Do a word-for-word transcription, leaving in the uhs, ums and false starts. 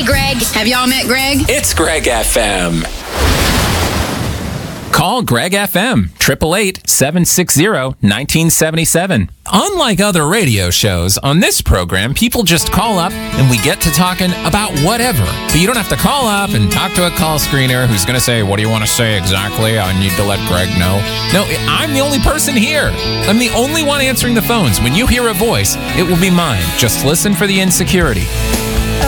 Greg. Have y'all met Greg? It's Greg F M. Call Greg F M, eight eight eight, seven six zero, one nine seven seven. Unlike other radio shows, on this program, people just call up and we get to talking about whatever. But you don't have to call up and talk to a call screener who's going to say, what do you want to say exactly? I need to let Greg know. No, I'm the only person here. I'm the only one answering the phones. When you hear a voice, it will be mine. Just listen for the insecurity.